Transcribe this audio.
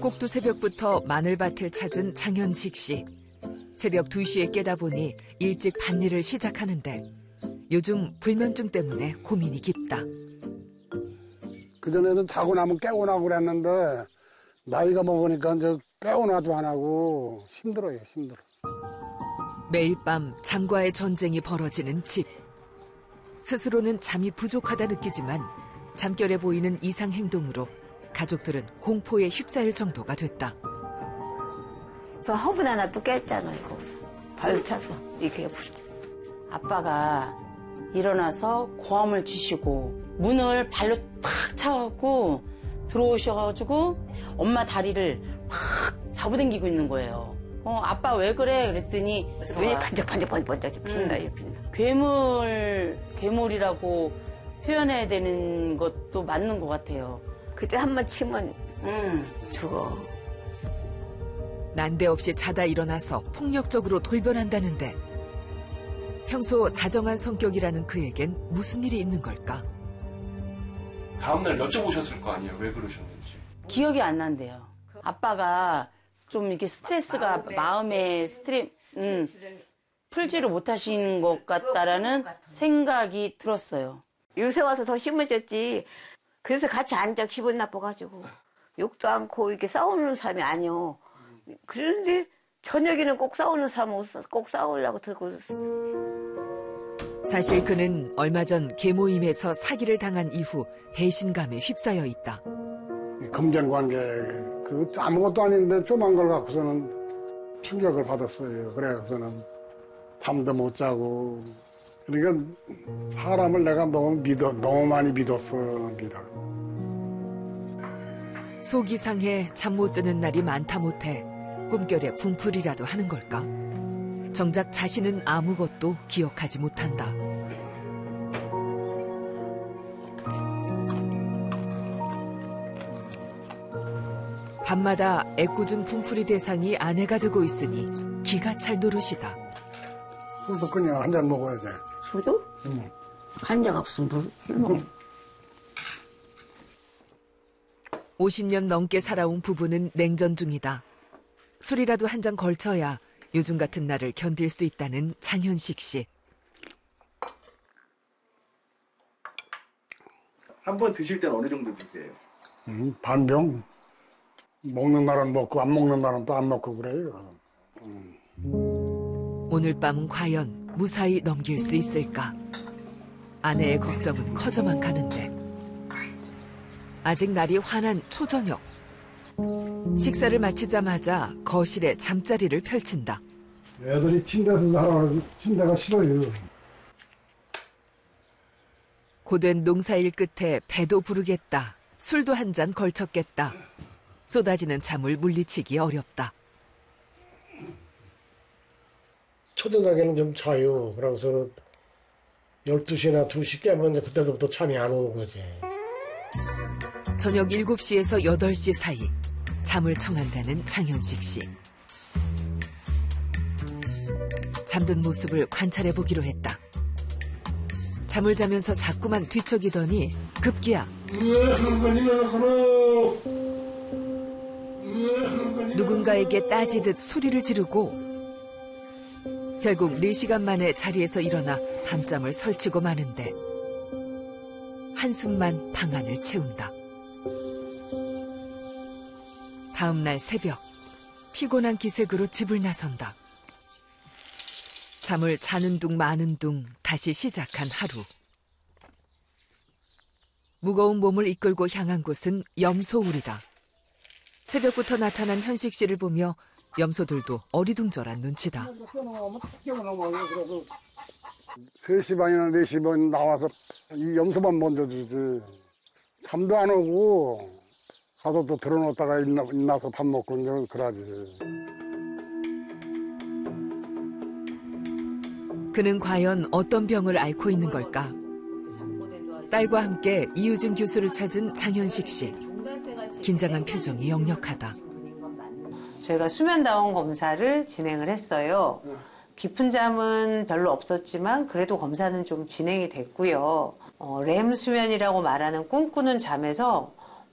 꼭두 새벽부터 마늘밭을 찾은 장현식 씨. 새벽 2시에 깨다 보니 일찍 밭일을 시작하는데 요즘 불면증 때문에 고민이 깊다. 그전에는 자고 나면 깨고 나고 그랬는데 나이가 먹으니까 이제 깨어나도 안 하고 힘들어요, 힘들어. 매일 밤 잠과의 전쟁이 벌어지는 집. 스스로는 잠이 부족하다 느끼지만 잠결에 보이는 이상 행동으로 가족들은 공포에 휩싸일 정도가 됐다. 저 허분 하나 또 깼잖아요, 거기서. 발로 차서 이렇게 부르지. 아빠가 일어나서 고함을 치시고 문을 발로 팍 차갖고 들어오셔가지고 엄마 다리를 팍 잡아당기고 있는 거예요. 아빠 왜 그래? 그랬더니 눈이 반짝반짝반짝반짝 빛나요, 빛나. 괴물이라고 표현해야 되는 것도 맞는 것 같아요. 그때 한 번 치면 죽어. 난데없이 자다 일어나서 폭력적으로 돌변한다는데 평소 다정한 성격이라는 그에겐 무슨 일이 있는 걸까? 다음날 여쭤보셨을 거 아니에요? 왜 그러셨는지. 기억이 안 난대요. 아빠가 좀 이렇게 스트레스가 마음에 풀지를 못하시는 것 같다라는 생각이 들었어요. 요새 와서 더 심해졌지. 그래서 같이 앉아 기분 나빠가지고 욕도 않고 이렇게 싸우는 사람이 아니오. 그런데 저녁에는 꼭 싸우는 사람은 꼭 싸우려고 들고. 사실 그는 얼마 전 계모임에서 사기를 당한 이후 배신감에 휩싸여 있다. 금전관계 그 아무것도 아닌데 좀한 걸 갖고서는 충격을 받았어요. 그래서는 잠도 못 자고. 그러니까 사람을 내가 너무 많이 믿었습니다. 속이 상해 잠 못 드는 날이 많다 못해 꿈결에 분풀이라도 하는 걸까? 정작 자신은 아무것도 기억하지 못한다. 밤마다 애꿎은 분풀이 대상이 아내가 되고 있으니 기가 찰 노릇이다. 술도 그냥 한 잔 먹어야 돼. 술도? 응. 한 잔 없으면 술 먹어. 50년 넘게 살아온 부부는 냉전 중이다. 술이라도 한 잔 걸쳐야 요즘 같은 날을 견딜 수 있다는 장현식 씨. 한 번 드실 때는 어느 정도 드세요? 반병. 먹는 날은 먹고 안 먹는 날은 또 안 먹고 그래요. 오늘 밤은 과연 무사히 넘길 수 있을까? 아내의 걱정은 커져만 가는데. 아직 날이 환한 초저녁. 식사를 마치자마자 거실에 잠자리를 펼친다. 애들이 침대에서 자라고 침대가 싫어요. 고된 농사일 끝에 배도 부르겠다. 술도 한 잔 걸쳤겠다. 쏟아지는 잠을 물리치기 어렵다. 초저녁에는 좀 자요. 그러고서 12시나 2시 깨면 이제 그때부터 잠이 안 오는 거지. 저녁 7시에서 8시 사이 잠을 청한다는 장현식 씨. 잠든 모습을 관찰해 보기로 했다. 잠을 자면서 자꾸만 뒤척이더니 급기야 누군가에게 따지듯 소리를 지르고 결국 4시간 만에 자리에서 일어나 밤잠을 설치고 마는데 한숨만 방안을 채운다. 다음 날 새벽 피곤한 기색으로 집을 나선다. 잠을 자는 둥 마는 둥 다시 시작한 하루. 무거운 몸을 이끌고 향한 곳은 염소울이다. 새벽부터 나타난 현식 씨를 보며 염소들도 어리둥절한 눈치다. 3시 반이나 4시 반 나와서 이 염소만 먼저 주지. 잠도 안 오고 가서 또 들어놓다가 일어나서 밥 먹고 이제 그러지. 그는 과연 어떤 병을 앓고 있는 걸까? 딸과 함께 이유진 교수를 찾은 장현식 씨. 긴장한 표정이 역력하다. 저희가 수면다운 검사를 진행을 했어요. 깊은 잠은 별로 없었지만 그래도 검사는 좀 진행이 됐고요. 렘 수면이라고 말하는 꿈꾸는 잠에서